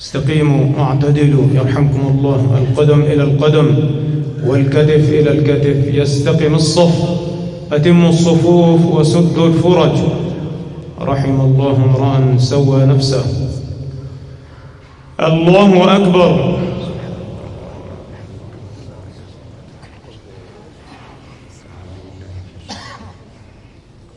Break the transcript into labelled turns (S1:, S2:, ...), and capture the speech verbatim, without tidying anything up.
S1: استقيموا واعتدلوا يرحمكم الله. القدم إلى القدم والكتف إلى الكتف، يستقم الصف. أتموا الصفوف وسدوا الفرج. رحم الله امرأ سوى نفسه. الله أكبر.